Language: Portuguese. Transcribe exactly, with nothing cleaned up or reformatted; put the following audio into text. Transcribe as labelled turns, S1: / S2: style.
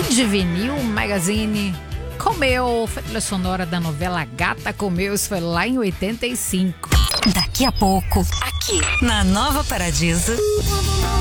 S1: Kid Vinil Magazine Comeu, foi trilha sonora da novela Gata Comeu, isso foi lá em oitenta e cinco.
S2: Daqui a pouco, aqui na Nova Paradiso.